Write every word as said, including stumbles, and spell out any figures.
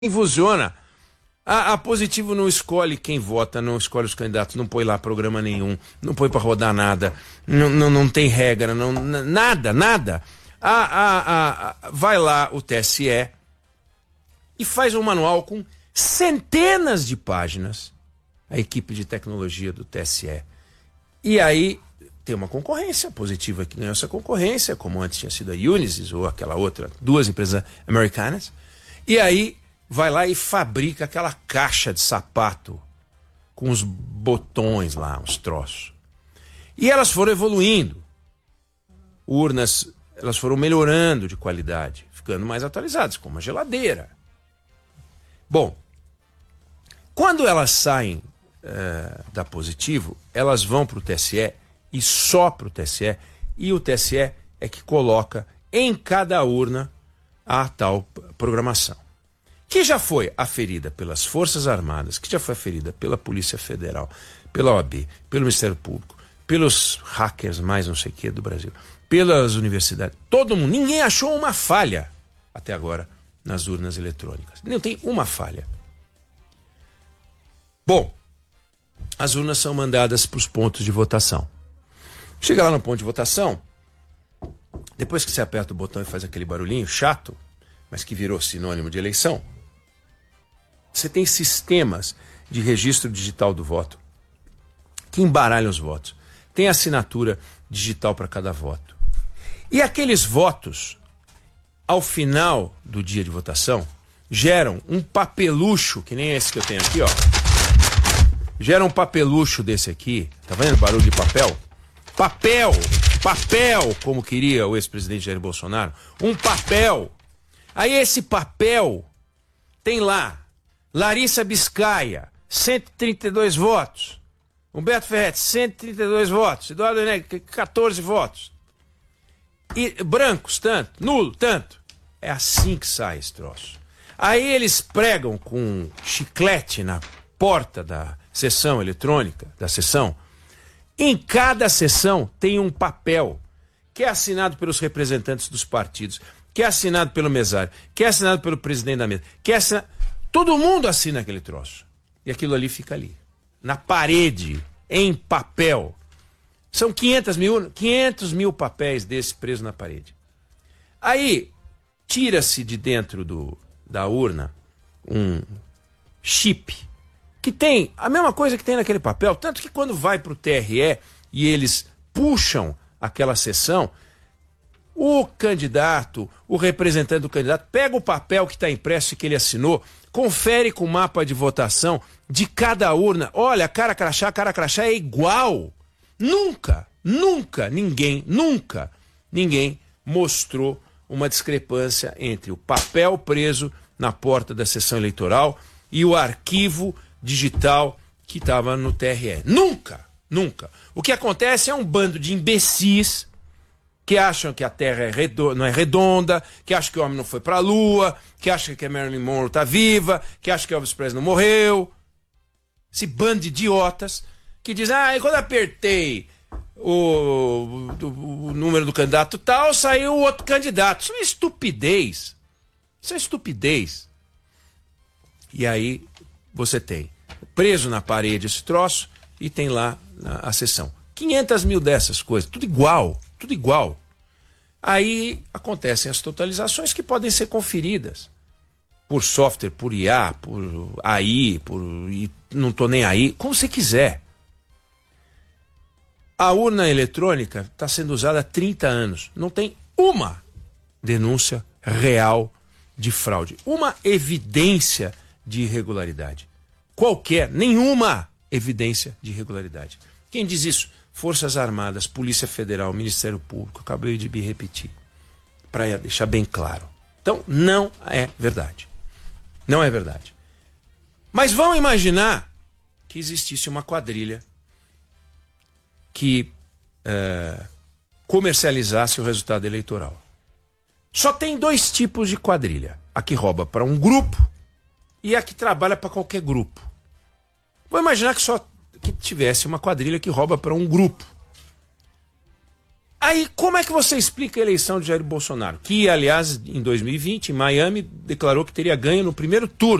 funciona. A, a Positivo não escolhe quem vota, não escolhe os candidatos, não põe lá programa nenhum, não põe para rodar nada, não, não, não tem regra, não, nada, nada. A, a, a, vai lá o T S E e faz um manual com centenas de páginas, a equipe de tecnologia do T S E. E aí tem uma concorrência positiva que ganhou essa concorrência, como antes tinha sido a Unisys ou aquela outra, duas empresas americanas. E aí vai lá e fabrica aquela caixa de sapato com os botões lá, uns troços. E elas foram evoluindo. Urnas, elas foram melhorando de qualidade, ficando mais atualizadas, como a geladeira. Bom, quando elas saem uh, da Positivo, elas vão para o T S E e só para o T S E, e o T S E é que coloca em cada urna a tal programação, que já foi aferida pelas Forças Armadas, que já foi aferida pela Polícia Federal, pela O A B, pelo Ministério Público, pelos hackers mais não sei o que do Brasil, pelas universidades, todo mundo, ninguém achou uma falha até agora nas urnas eletrônicas. Não tem uma falha. Bom, as urnas são mandadas para os pontos de votação. Chega lá no ponto de votação, depois que você aperta o botão e faz aquele barulhinho chato, mas que virou sinônimo de eleição, você tem sistemas de registro digital do voto que embaralham os votos. Tem assinatura digital para cada voto. E aqueles votos, ao final do dia de votação, geram um papelucho, que nem esse que eu tenho aqui, ó. Gera um papelucho desse aqui, tá vendo o barulho de papel? Papel, papel, como queria o ex-presidente Jair Bolsonaro, um papel. Aí esse papel tem lá Larissa Biscaia, cento e trinta e dois votos. Humberto Ferretti, cento e trinta e dois votos. Eduardo Enegri, quatorze votos. E brancos, tanto. Nulo, tanto. É assim que sai esse troço. Aí eles pregam com chiclete na porta da sessão eletrônica, da sessão. Em cada sessão tem um papel que é assinado pelos representantes dos partidos, que é assinado pelo mesário, que é assinado pelo presidente da mesa, que é assinado... Todo mundo assina aquele troço. E aquilo ali fica ali, na parede, em papel. São quinhentos mil, quinhentos mil papéis desses presos na parede. Aí, tira-se de dentro do, da urna um chip, que tem a mesma coisa que tem naquele papel, tanto que quando vai para o T R E e eles puxam aquela sessão, o candidato, o representante do candidato, pega o papel que está impresso e que ele assinou, confere com o mapa de votação de cada urna. Olha, cara crachá, cara crachá é igual. Nunca, nunca, ninguém, nunca, ninguém mostrou uma discrepância entre o papel preso na porta da sessão eleitoral e o arquivo digital que estava no T R E. Nunca, nunca. O que acontece é um bando de imbecis que acham que a Terra é redonda, não é redonda, que acham que o homem não foi para a Lua, que acham que a Marilyn Monroe está viva, que acham que Elvis Presley não morreu. Esse bando de idiotas que dizem, ah, quando apertei o, o, o número do candidato tal, saiu outro candidato. Isso é estupidez. Isso é estupidez. E aí você tem preso na parede esse troço e tem lá a, a sessão. quinhentas mil dessas coisas, tudo igual, tudo igual. Aí acontecem as totalizações que podem ser conferidas por software, por I A, por A I, por não tô nem aí, como você quiser. A urna eletrônica está sendo usada há trinta anos. Não tem uma denúncia real de fraude, uma evidência de irregularidade. Qualquer, nenhuma evidência de irregularidade. Quem diz isso? Forças Armadas, Polícia Federal, Ministério Público. Acabei de me repetir, para deixar bem claro. Então, não é verdade. Não é verdade. Mas vamos imaginar que existisse uma quadrilha que é, comercializasse o resultado eleitoral. Só tem dois tipos de quadrilha. A que rouba para um grupo e a que trabalha para qualquer grupo. Vou imaginar que só que tivesse uma quadrilha que rouba para um grupo. Aí, como é que você explica a eleição de Jair Bolsonaro? Que, aliás, em dois mil e vinte, em Miami, declarou que teria ganho no primeiro turno.